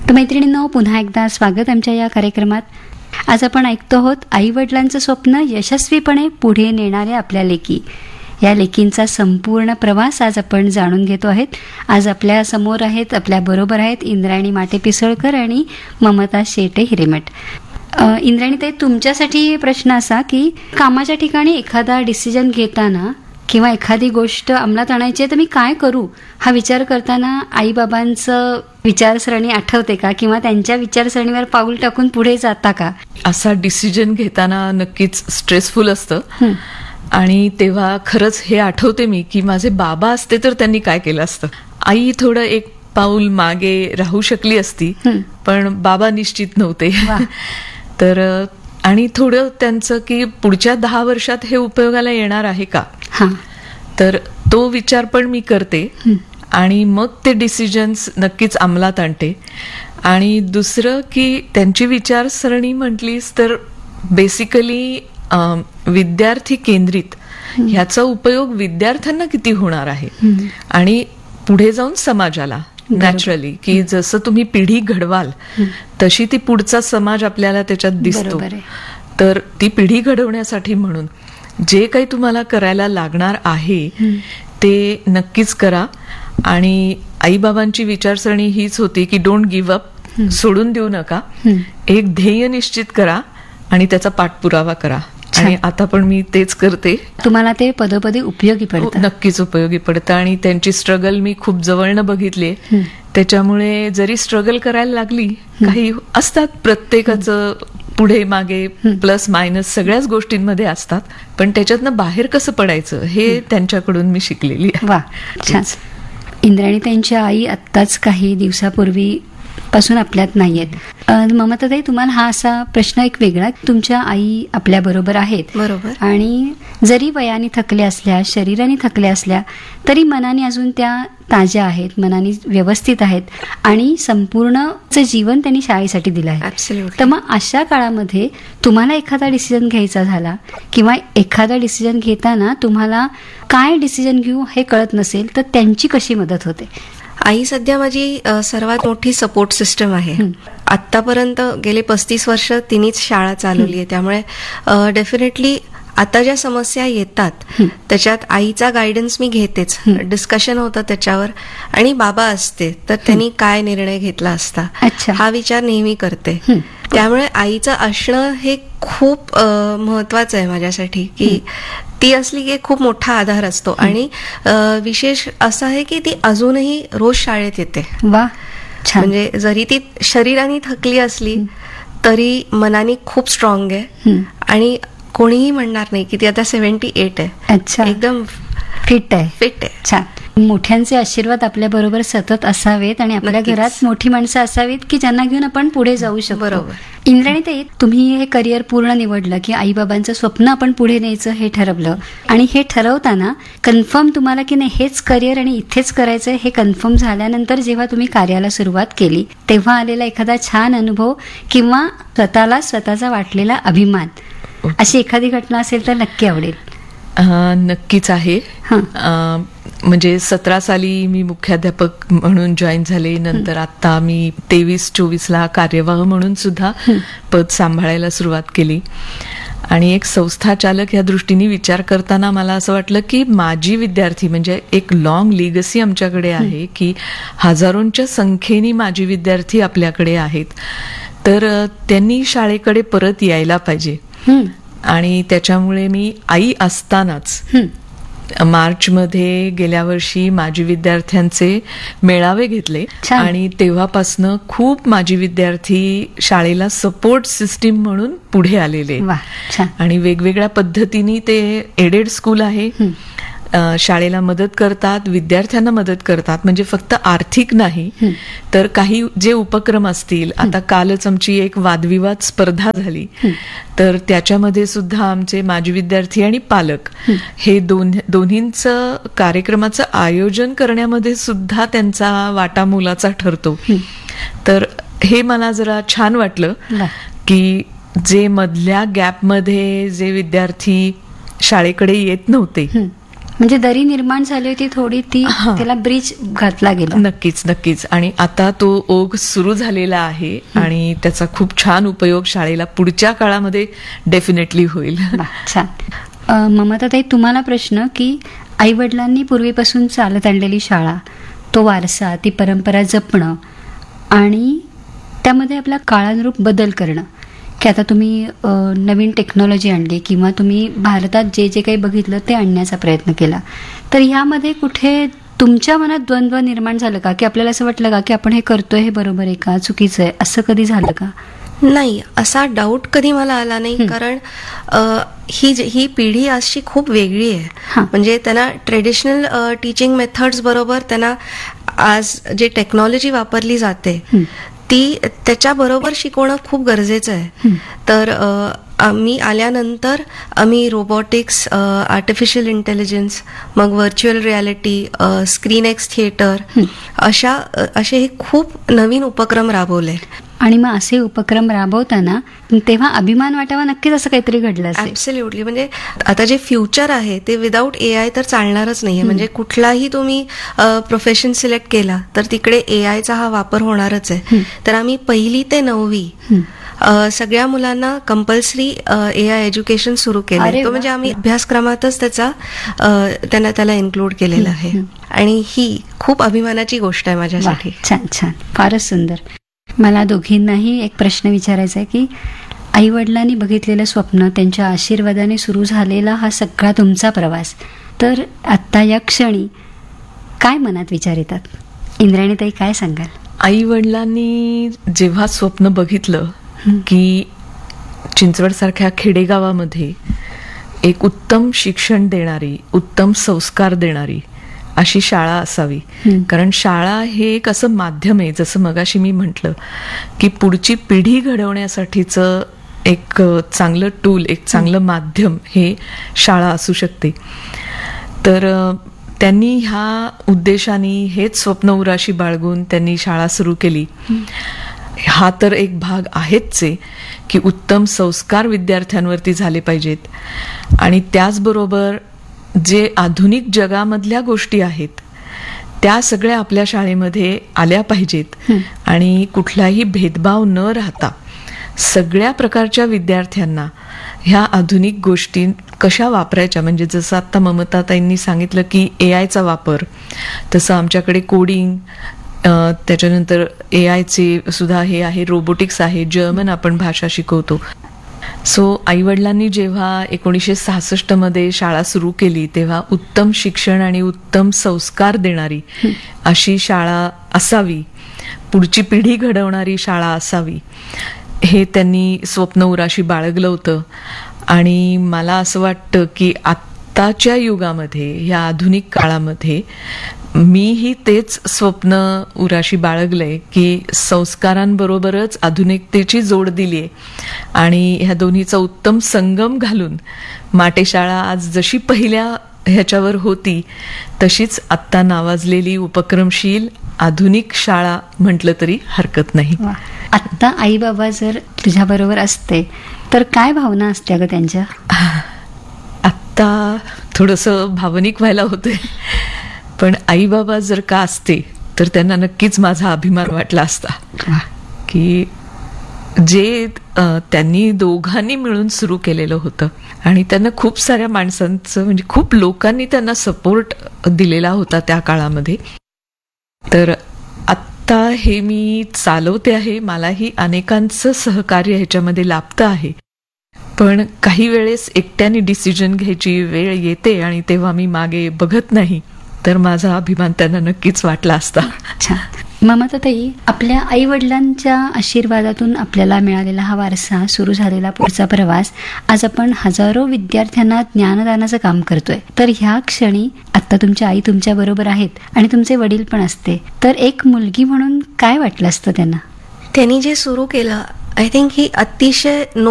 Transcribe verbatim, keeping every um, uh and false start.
तर मैत्रिणींनो, पुन्हा एकदा स्वागत आमच्या या कार्यक्रमात. आज आपण ऐकतो आहोत आई वडिलांचं स्वप्न यशस्वीपणे पुढे नेणाऱ्या आपल्या लेकी. या लेकींचा संपूर्ण प्रवास आज आपण जाणून घेतो आहेत. आज आपल्या समोर आहेत, आपल्या बरोबर आहेत इंद्रायणी माटे पिसळकर आणि ममता शेटे हिरेमठ. इंद्रायणी ताई, तुमच्यासाठी प्रश्न असा की कामाच्या ठिकाणी एखादा डिसिजन घेताना किंवा एखादी गोष्ट अंमलात आणायची आहे तर मी काय करू हा विचार करताना आईबाबांचं विचारसरणी आठवते का, किंवा त्यांच्या विचारसरणीवर पाऊल टाकून पुढे जाता का? असा डिसिजन घेताना नक्कीच स्ट्रेसफुल असतं आणि तेव्हा खरंच हे आठवते मी की माझे बाबा असते तर त्यांनी काय केलं असतं. आई थोडं एक पाऊल मागे राहू शकली असती, पण बाबा निश्चित नव्हते. तर आणि थोडं त्यांचं की पुढच्या दहा वर्षात हे उपयोगाला येणार आहे का, तर तो विचार पण मी करते आणि मग ते डिसिजन्स नक्कीच अंमलात आणते. आणि दुसरं की त्यांची विचारसरणी म्हटलीस तर बेसिकली विद्यार्थी केंद्रित ह्याचा उपयोग विद्यार्थ्यांना किती होणार आहे आणि पुढे जाऊन समाजाला. नॅचरली की जसं तुम्ही पिढी घडवाल तशी ती पुढचा समाज आपल्याला त्याच्यात दिसतो. तर ती पिढी घडवण्यासाठी म्हणून जे काही तुम्हाला करायला लागणार आहे ते नक्कीच करा. आणि आईबाबांची विचारसरणी हीच होती की डोंट गिव्ह अप, सोडून देऊ नका, एक ध्येय निश्चित करा आणि त्याचा पाठपुरावा करा. आणि आता पण मी तेच करते. तुम्हाला ते पदोपदी उपयोगी पडतं? नक्कीच उपयोगी पडतं. आणि त्यांची स्ट्रगल मी खूप जवळनं बघितली, त्याच्यामुळे जरी स्ट्रगल करायला लागली, काही असतात प्रत्येकाचं पुढे मागे प्लस मायनस सगळ्याच गोष्टींमध्ये असतात, पण त्याच्यातनं बाहेर कसं पडायचं हे त्यांच्याकडून मी शिकलेली आहे. वा, छान. इंद्रायणी त्यांच्या आई आत्ताच काही दिवसापूर्वी पासून आपल्यात नाहीयेत. ममता ताई, तुम्हाला हा असा प्रश्न एक वेगळा, तुमच्या आई आपल्या बरोबर आहेत, बरोबर, आणि जरी वयाने थकल्या असल्या, शरीराने थकल्या असल्या, तरी मनाने अजून त्या ताज्या आहेत, मनाने व्यवस्थित आहेत आणि संपूर्ण जीवन त्यांनी शाळेसाठी दिलं आहे. तर मग अशा काळामध्ये तुम्हाला एखादा डिसिजन घ्यायचा झाला किंवा एखादा डिसिजन घेताना तुम्हाला काय डिसिजन घेऊ हे कळत नसेल तर त्यांची कशी मदत होते? आई सध्या माझी सर्वात मोठी सपोर्ट सिस्टम आहे. आतापर्यंत गेले पस्तीस वर्ष तिनेच शाळा चालवली आहे, त्यामुळे डेफिनेटली आता ज्या समस्या येतात त्याच्यात आईचा गायडन्स मी घेतेच. डिस्कशन होतं त्याच्यावर, आणि बाबा असते तर त्यांनी काय निर्णय घेतला असता हा विचार नेहमी करते. त्यामुळे आईचं असणं हे खूप महत्वाचं आहे माझ्यासाठी, की ती असली की खूप मोठा आधार असतो. आणि विशेष असं आहे की ती अजूनही रोज शाळेत येते. वा, म्हणजे जरी ती शरीराने थकली असली तरी मनाने खूप स्ट्रॉंग आहे आणि कोणीही म्हणणार नाही की ती आता सेव्हन्टी एट आहे. अच्छा, एकदम फिट आहे. फिट आहे. छान. मोठ्यांचे आशीर्वाद आपल्या बरोबर सतत असावेत आणि आपल्या घरात मोठी माणसं असावीत की ज्यांना घेऊन आपण पुढे जाऊ शकतो. बरोबर. इंद्रायणी ताई, तुम्ही हे करिअर पूर्ण निवडलं की आईबाबांचं स्वप्न आपण पुढे न्यायचं हे ठरवलं, आणि हे ठरवताना कन्फर्म तुम्हाला की नाही हेच करिअर आणि इथेच करायचं हे कन्फर्म झाल्यानंतर जेव्हा तुम्ही कार्याला सुरुवात केली तेव्हा आलेला एखादा छान अनुभव किंवा स्वतःला स्वतःचा वाटलेला अभिमान, अशी एखादी घटना असेल तर नक्की आवडेल. नक्कीच आहे. म्हणजे सतरा साली मी मुख्याध्यापक म्हणून जॉईन झाले. नंतर आता मी तेवीस चोवीस ला कार्यवाह म्हणून सुद्धा पद सांभाळायला सुरुवात केली. आणि एक संस्था चालक या दृष्टीने विचार करताना मला असं वाटलं की माझी विद्यार्थी म्हणजे एक लॉंग लिगसी आमच्याकडे आहे की हजारोंच्या संख्येने माझी विद्यार्थी आपल्याकडे आहेत, तर त्यांनी शाळेकडे परत यायला पाहिजे. आणि त्याच्यामुळे मी आई असतानाच मार्च मध्ये गेल्या वर्षी माजी विद्यार्थ्यांचे मेळावे घेतले आणि तेव्हापासनं खूप माजी विद्यार्थी शाळेला सपोर्ट सिस्टीम म्हणून पुढे आलेले आणि वेगवेगळ्या पद्धतीने ते एडेड स्कूल आहे, शाळेला मदत करतात, विद्यार्थ्यांना मदत करतात. म्हणजे फक्त आर्थिक नाही तर काही जे उपक्रम असतील, आता कालच आमची एक वादविवाद स्पर्धा झाली तर त्याच्यामध्ये सुद्धा आमचे माजी विद्यार्थी आणि पालक हे दोन दोन्हींचं कार्यक्रमाचं आयोजन करण्यामध्ये सुद्धा त्यांचा वाटा मोलाचा ठरतो. तर हे मला जरा छान वाटलं की जे मधल्या गॅपमध्ये जे विद्यार्थी शाळेकडे येत नव्हते म्हणजे दरी निर्माण झाली होती थोडी, ती हा. त्याला ब्रिज घातला गेला. नक्कीच नक्कीच आणि आता तो ओघ सुरू झालेला आहे आणि त्याचा खूप छान उपयोग शाळेला पुढच्या काळामध्ये डेफिनेटली होईल. वा, छान. अ, ममताताई, तुम्हाला प्रश्न की आई वडिलांनी पूर्वीपासून चालत आणलेली शाळा, तो वारसा, ती परंपरा जपणं आणि त्यामध्ये आपला काळानुरूप बदल करणं, की आता तुम्ही अ, नवीन टेक्नॉलॉजी आणली किंवा तुम्ही भारतात जे जे काही बघितलं ते आणण्याचा प्रयत्न केला, तर ह्यामध्ये कुठे तुमच्या मनात द्वंद्व निर्माण झालं का, की आपल्याला असं वाटलं का की आपण हे करतोय हे बरोबर आहे का, चुकीचं आहे, असं कधी झालं का? नाही, असा डाऊट कधी मला आला नाही. कारण अ, ही जी- ही पिढी आजची खूप वेगळी आहे. हा. म्हणजे त्यांना ट्रेडिशनल टीचिंग मेथड्स बरोबर त्यांना आज जे टेक्नॉलॉजी वापरली जाते ती त्याच्याबरोबर शिकवणं खूप गरजेचं आहे. तर अ, आम्ही आल्यानंतर आम्ही रोबोटिक्स, आर्टिफिशियल इंटेलिजन्स, मग virtual reality, screen x theatre, अशा अ, असे हे खूप नवीन उपक्रम राबवले. आणि मग असे उपक्रम राबवताना तेव्हा अभिमान वाटावा नक्कीच, असं काहीतरी घडलं असेल. ऍब्सोल्युटली. म्हणजे आता जे फ्युचर आहे ते विदाऊट ए आय तर चालणारच नाहीये. म्हणजे कुठलाही तुम्ही प्रोफेशन सिलेक्ट केला तर तिकडे ए आयचा हा वापर होणारच आहे. तर आम्ही पहिली ते नववी अ, सगळ्या मुलांना कंपल्सरी ए आय एज्युकेशन सुरू अरे केलं. तो वा. म्हणजे आम्ही अभ्यासक्रमातच त्याचा अ, त्यांना त्याला इन्क्लूड केलेलं आहे. आणि ही खूप अभिमानाची गोष्ट आहे वा, माझ्यासाठी. छान छान, फारच सुंदर. मला दोघींनाही एक प्रश्न विचारायचा आहे की आई वडिलांनी बघितलेलं स्वप्न, त्यांच्या आशीर्वादाने सुरू झालेला हा सगळा तुमचा प्रवास, तर आत्ता या क्षणी काय मनात विचार येतात? इंद्राणीताई, काय सांगाल? आई वडिलांनी जेव्हा स्वप्न बघितलं की चिंचवड सारख्या खेडेगावामध्ये एक उत्तम शिक्षण देणारी, उत्तम संस्कार देणारी अशी शाळा असावी. कारण शाळा हे एक असं माध्यम आहे, जसं मगाशी मी म्हटलं की पुढची पिढी घडवण्यासाठीचं एक चांगलं टूल, एक चांगलं माध्यम हे शाळा असू शकते. तर त्यांनी ह्या उद्देशाने, हेच स्वप्न उराशी बाळगून त्यांनी शाळा सुरू केली. हा तर एक भाग आहेच आहे की उत्तम संस्कार विद्यार्थ्यांवरती झाले पाहिजेत आणि त्याचबरोबर जे आधुनिक जगामधल्या गोष्टी आहेत त्या सगळ्या आपल्या शाळेमध्ये आल्या पाहिजेत आणि कुठलाही भेदभाव न राहता सगळ्या प्रकारच्या विद्यार्थ्यांना ह्या आधुनिक गोष्टी कशा वापरायच्या, म्हणजे जसं आत्ता ममताताईंनी सांगितलं की ए आयचा वापर, तसं आमच्याकडे कोडिंग, त्याच्यानंतर ए आयचे सुद्धा हे आहे, रोबोटिक्स आहे, जर्मन आपण भाषा शिकवतो. सो आईवडिलांनी जेव्हा एकोणीसशे सहासष्ट मध्ये शाळा सुरू केली तेव्हा उत्तम शिक्षण आणि उत्तम संस्कार देणारी अशी शाळा असावी, पुढची पिढी घडवणारी शाळा असावी, हे त्यांनी स्वप्न उराशी बाळगलं होतं. आणि मला असं वाटतं की आत्ताच्या युगामध्ये, ह्या आधुनिक काळामध्ये मीही तेच स्वप्न उराशी बाळगलंय की संस्कारांबरोबरच आधुनिकतेची जोड दिली आहे आणि ह्या दोन्हीचा उत्तम संगम घालून माटेशाळा आज जशी पहिल्या ह्याच्यावर होती तशीच आत्ता नावाजलेली उपक्रमशील आधुनिक शाळा म्हटलं तरी हरकत नाही. आत्ता आई बाबा जर तुझ्या बरोबर असते तर काय भावना असत्या ग त्यांच्या? आत्ता थोडंसं भावनिक व्हायला होतंय, पण आई बाबा जर का असते तर त्यांना नक्कीच माझा अभिमान वाटला असता की जे त्यांनी दोघांनी मिळून सुरू केलेलं होतं आणि त्यांना खूप साऱ्या माणसांचं, म्हणजे खूप लोकांनी त्यांना सपोर्ट दिलेला होता त्या काळामध्ये. तर आत्ता हे मी चालवते आहे, मलाही अनेकांचं सहकार्य ह्याच्यामध्ये लाभतं आहे, पण काही वेळेस एकट्याने डिसिजन घ्यायची वेळ येते आणि तेव्हा मी मागे बघत नाही, तर माझा अभिमान त्यांना नक्कीच वाटला असता. छान. ममताताई, आपल्या आई वडिलांच्या आशीर्वादातून आपल्याला मिळालेला हा वारसा, सुरू झालेला पुढचा प्रवास, आज आपण हजारो विद्यार्थ्यांना ज्ञानदानाचं काम करतोय. तर ह्या क्षणी आता तुमच्या आई तुमच्या बरोबर आहेत आणि तुमचे वडील पण असते, तर एक मुलगी म्हणून काय वाटलं असतं त्यांना? त्यांनी जे सुरू केलं, आय थिंक ही अतिशय